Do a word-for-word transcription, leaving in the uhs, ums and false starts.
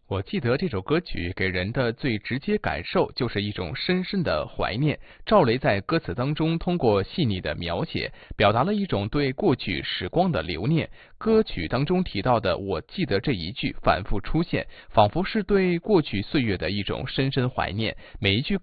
我记得这首歌曲给人的最直接感受就是一种深深的怀念。赵雷在歌词当中通过细腻的描写，表达了一种对过去时光的留念。歌曲当中提到的“我记得”这一句反复出现，仿佛是对过去岁月的一种深深怀念。每一句